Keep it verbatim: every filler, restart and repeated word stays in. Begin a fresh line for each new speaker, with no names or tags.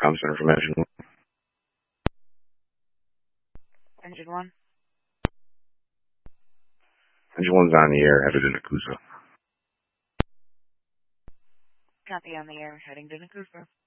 Com Center from Engine One.
Engine One.
Engine One's on the air, headed to Nakusa.
Copy on the air, heading to Nakusa.